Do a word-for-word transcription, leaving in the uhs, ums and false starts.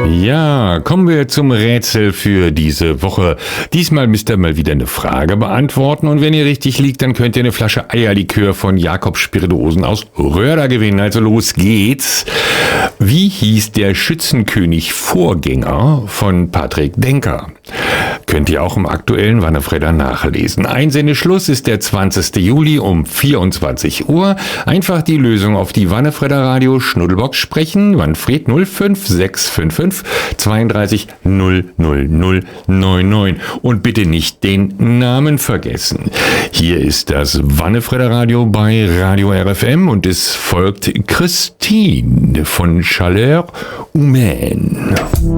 Ja, kommen wir zum Rätsel für diese Woche. Diesmal müsst ihr mal wieder eine Frage beantworten und wenn ihr richtig liegt, dann könnt ihr eine Flasche Eierlikör von Jakobs Spirituosen aus Röhrda gewinnen. Also los geht's. Wie hieß der Schützenkönig-Vorgänger von Patrick Denker? Könnt ihr auch im aktuellen Wannefredder nachlesen. Einsendeschluss ist der zwanzigster Juli um vierundzwanzig Uhr. Einfach die Lösung auf die Wannefredder Radio Schnuddelbox sprechen. Wanfred null fünf sechs fünf fünf zweiunddreißig null null null neun neun. Und bitte nicht den Namen vergessen. Hier ist das Wannefredder Radio bei Radio R F M und es folgt Christine von Chaleur Humaine.